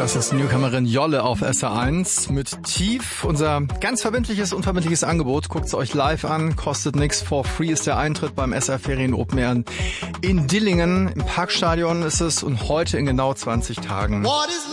Das ist Newcomerin Jolle auf SR1 mit Tief. Unser ganz unverbindliches Angebot. Guckt es euch live an, kostet nichts. For free ist der Eintritt beim SR Ferien Open Air in Dillingen. Im Parkstadion ist es und heute in genau 20 Tagen.